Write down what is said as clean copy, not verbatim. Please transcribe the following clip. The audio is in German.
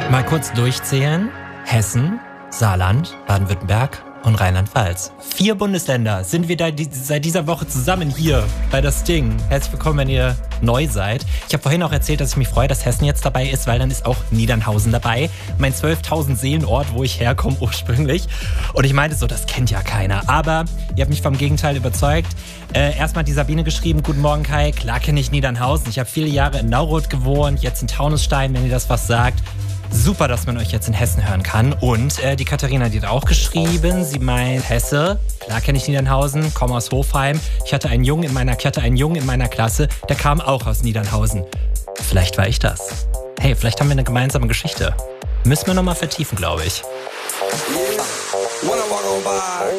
Mal kurz durchzählen. Hessen, Saarland, Baden-Württemberg und Rheinland-Pfalz. 4 Bundesländer sind wir seit dieser Woche zusammen hier bei das Ding. Herzlich willkommen, wenn ihr neu seid. Ich habe vorhin auch erzählt, dass ich mich freue, dass Hessen jetzt dabei ist, weil dann ist auch Niedernhausen dabei. Mein 12.000 Seelenort, wo ich herkomme ursprünglich. Und ich meinte so, das kennt ja keiner. Aber ihr habt mich vom Gegenteil überzeugt. Erstmal hat die Sabine geschrieben, guten Morgen Kai, klar kenne ich Niedernhausen. Ich habe viele Jahre in Nauroth gewohnt, jetzt in Taunusstein, wenn ihr das was sagt. Super, dass man euch jetzt in Hessen hören kann. Und die Katharina, die hat auch geschrieben, sie meint Hesse. Klar kenne ich Niedernhausen, komme aus Hofheim. Ich hatte einen Jungen in meiner Klasse, der kam auch aus Niedernhausen. Vielleicht war ich das. Hey, vielleicht haben wir eine gemeinsame Geschichte. Müssen wir nochmal vertiefen, glaube ich.